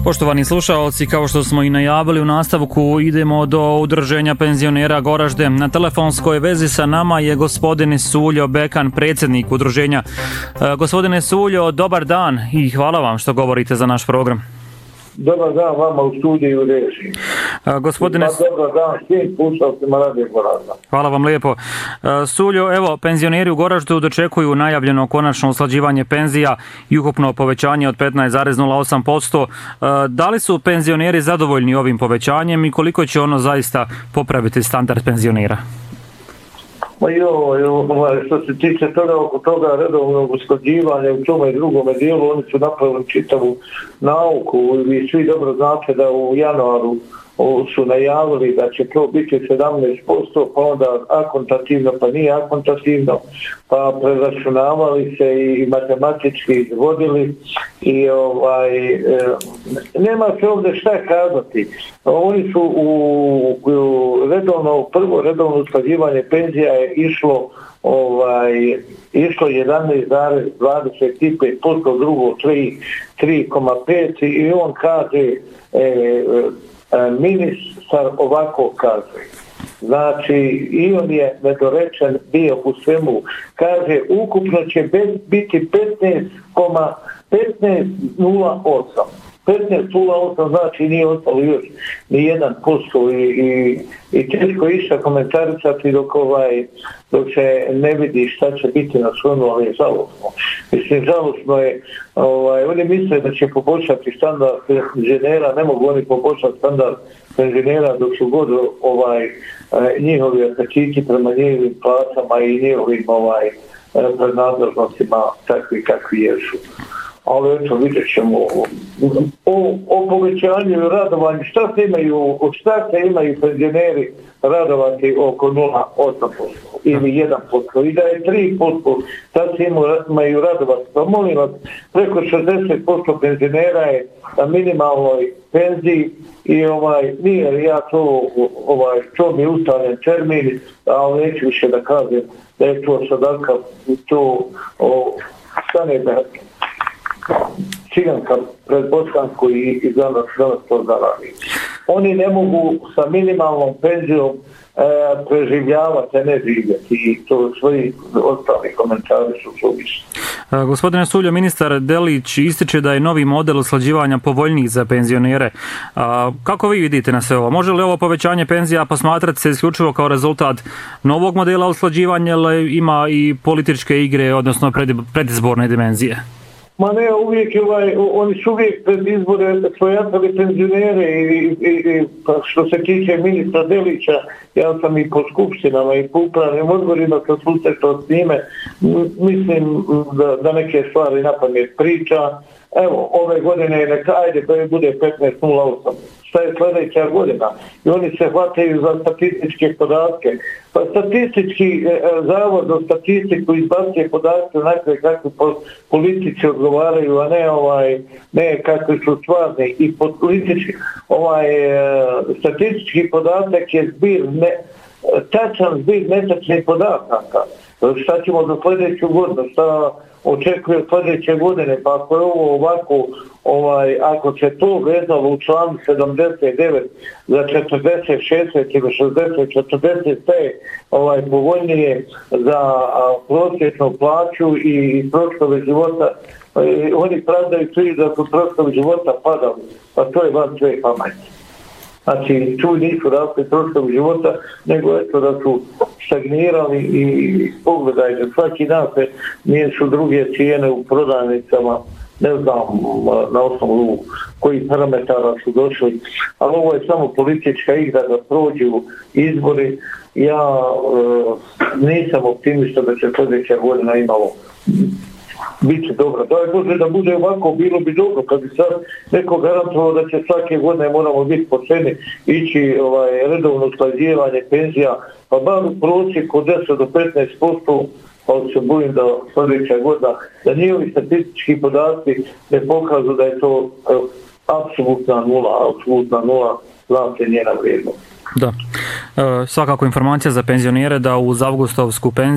Poštovani slušaoci, kao što smo i najavili u nastavku, idemo do Udruženja penzionera Goražde. Na telefonskoj vezi sa nama je gospodin Suljo Bekan, predsjednik udruženja. Gospodine Suljo, dobar dan i hvala vam što govorite za naš program. Dobar dan vama u studiju režiji. Gospodine... Dobar dan svim slušalcima Radio Goražda. Hvala vam lijepo. Suljo, evo, penzioneri u Goraždu dočekuju najavljeno konačno usklađivanje penzija i ukupno povećanje od 15,08%. Da li su penzioneri zadovoljni ovim povećanjem i koliko će ono zaista popraviti standard penzionera? Što se tiče toga, oko toga redovnog usklađivanja u tome drugome dijelu, oni su napravili čitavu nauku i svi dobro znate da u januaru su najavili da će to biti 17%, pa onda akontativno, pa nije akontativno, pa preračunavali se i matematički izvodili i nema se ovdje šta kazati. Oni su u prvo redovno usklađivanje penzija je išlo 11,25%, drugo 3,5% i on kaže ministar ovako kaže. Znači, i on je nedorečen bio u svemu. Kaže, ukupno će biti 15,08. 15,08 znači nije ostalo još ni 1% i teško išta komentarisati dok se ne vidi šta će biti na svemu, ali je žalostno. Mislim, žalostno je, oni misle da će poboljšati standard penzionera, ne mogu oni poboljšati standard penzionera dok su god njihovi apetiti prema njihovim placama i njihovim prednadležnostima takvi kakvi jesu. Ali eto, vidjet ćemo o povećanju i radovanju. Šta se imaju penzioneri radovati oko 0,8% ili 1%. I da je 3%, šta se imaju radovati. Pa molim vas, preko 60% penzionera je na minimalnoj penziji i nije ja to mi je ustavljen termin, ali neću više da kažem da je to sadaka, to stane da ciganka pred Bosansku i danas to zaradi. Oni ne mogu sa minimalnom penzijom preživljavati, a ne živjeti i to svoji ostali komentari su suvišni. Gospodine Suljo, ministar Delić ističe da je novi model usklađivanja povoljniji za penzionere. Kako vi vidite na sve ovo? Može li ovo povećanje penzija posmatrati se isključivo kao rezultat novog modela usklađivanja ili ima i političke igre, odnosno predizborne dimenzije? Ma ne, uvijek oni su uvijek pred izbore svojatali penzionere i što se tiče ministra Delića, ja sam i po skupštinama i po upravnim odborima kad susretao s njime, mislim da neke stvari napamet priča. Evo, ove godine neka bude 15,08. Šta je sljedeća godina? I oni se hvataju za statističke podatke. Pa statistički zavod za statistiku izbacuje podatke onakve kakve politici odgovaraju, a ne kakve su stvarni. I politički, statistički podatak je tačan zbir netačnih podataka. Šta ćemo do sljedeću godinu? Šta očekuje sljedeće godine? Pa ako je ovo ovako, ako se to vezalo u članu 79 za 40, 60 ili 60, 45 povoljnije za prosječnu plaću i troškove života, oni pravdaju svi da su troškovi života padali, pa to je van sve pameti. Znači, tu nisu rasli troškovi života, nego eto da su stagnirali i pogledajte, svaki dan se miješu druge cijene u prodavnicama, ne znam na osnovu kojih parametara su došli, ali ovo je samo politička igra da prođu izbori. Ja nisam optimista da će sljedeća godina imalo biti dobro. Daj Bože da bude ovako, bilo bi dobro kad bi sad neko garantovao da će svake godine moramo biti pošteni ići redovno usklađivanje penzija, pa bar u prosjeku 10 do 15%, pa se bojim da sljedeća godina, da njihovi statistički podatci ne pokažu da je to apsolutna nula, znam se njena vrijednost. Da. Svakako informacija za penzionere da uz avgustovsku penziju